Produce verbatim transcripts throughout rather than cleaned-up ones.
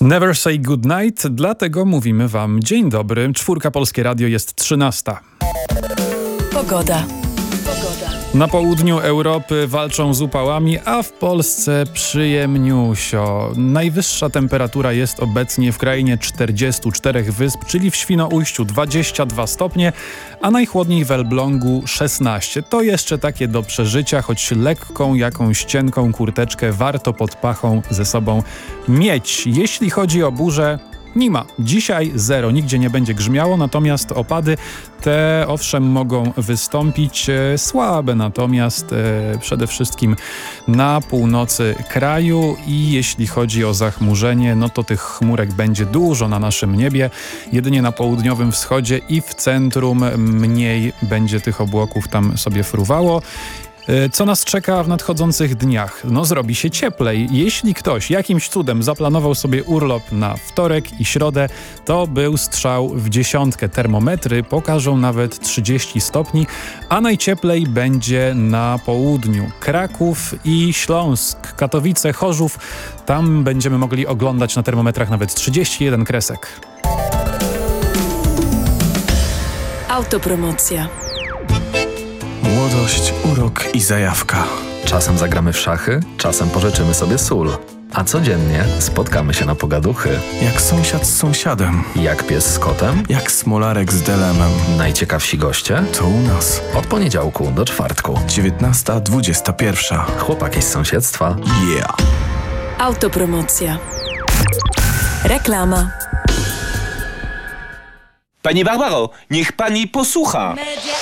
Never say good night, dlatego mówimy wam dzień dobry. Czwórka Polskie Radio, jest trzynasta. Pogoda. Na południu Europy walczą z upałami, a w Polsce przyjemniusio. Najwyższa temperatura jest obecnie w krainie czterdziestu czterech wysp, czyli w Świnoujściu dwadzieścia dwa stopnie, a najchłodniej w Elblągu szesnaście. To jeszcze takie do przeżycia, choć lekką jakąś cienką kurteczkę warto pod pachą ze sobą mieć. Jeśli chodzi o burzę, nie ma. Dzisiaj zero, nigdzie nie będzie grzmiało, natomiast opady te owszem mogą wystąpić, e, słabe natomiast e, przede wszystkim na północy kraju i jeśli chodzi o zachmurzenie, no to tych chmurek będzie dużo na naszym niebie, jedynie na południowym wschodzie i w centrum mniej będzie tych obłoków tam sobie fruwało. Co nas czeka w nadchodzących dniach? No zrobi się cieplej. Jeśli ktoś jakimś cudem zaplanował sobie urlop na wtorek i środę, to był strzał w dziesiątkę. Termometry pokażą nawet trzydzieści stopni, a najcieplej będzie na południu. Kraków i Śląsk, Katowice, Chorzów. Tam będziemy mogli oglądać na termometrach nawet trzydzieści jeden kresek. Autopromocja. Młodość, urok i zajawka. Czasem zagramy w szachy, czasem pożyczymy sobie sól. A codziennie spotkamy się na pogaduchy. Jak sąsiad z sąsiadem. Jak pies z kotem. Jak smolarek z delemem. Najciekawsi goście. To u nas. Od poniedziałku do czwartku. dziewiętnasta dwudziesta pierwsza. Chłopaki z sąsiedztwa. Yeah. Autopromocja. Reklama. Pani Barbaro, niech pani posłucha.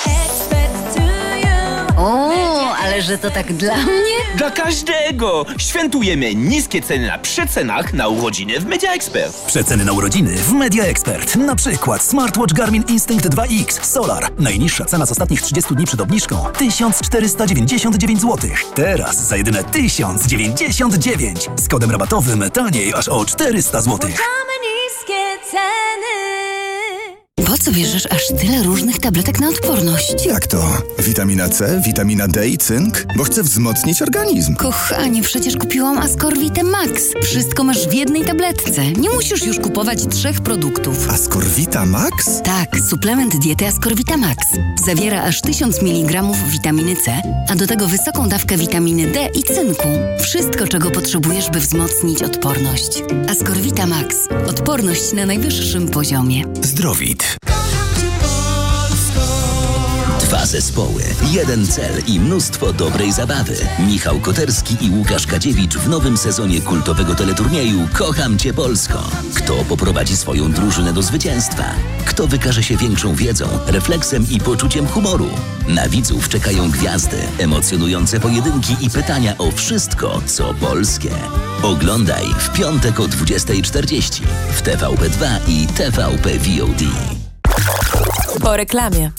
O, ale że to tak dla mnie? Dla każdego! Świętujemy niskie ceny na przecenach na urodziny w Media Expert. Przeceny na urodziny w Media Expert. Na przykład smartwatch Garmin Instinct dwa X Solar. Najniższa cena z ostatnich trzydziestu dni przed obniżką tysiąc czterysta dziewięćdziesiąt dziewięć złotych. Teraz za jedyne tysiąc dziewięćdziesiąt dziewięć. Z kodem rabatowym taniej aż o czterysta złotych. Niskie ceny. Po co bierzesz aż tyle różnych tabletek na odporność? Jak to? Witamina C, witamina D i cynk? Bo chcę wzmocnić organizm. Kochanie, przecież kupiłam Ascorvitę Max. Wszystko masz w jednej tabletce. Nie musisz już kupować trzech produktów. Ascorvita Max? Tak, suplement diety Ascorvita Max. Zawiera aż tysiąc miligramów witaminy C, a do tego wysoką dawkę witaminy D i cynku. Wszystko, czego potrzebujesz, by wzmocnić odporność. Ascorvita Max. Odporność na najwyższym poziomie. Zdrowit. Dwa zespoły, jeden cel i mnóstwo dobrej zabawy. Michał Koterski i Łukasz Kadziewicz w nowym sezonie kultowego teleturnieju Kocham Cię Polsko. Kto poprowadzi swoją drużynę do zwycięstwa? Kto wykaże się większą wiedzą, refleksem i poczuciem humoru? Na widzów czekają gwiazdy, emocjonujące pojedynki i pytania o wszystko, co polskie. Oglądaj w piątek o dwudziesta czterdzieści w T V P dwa i T V P V O D. Po reklamie.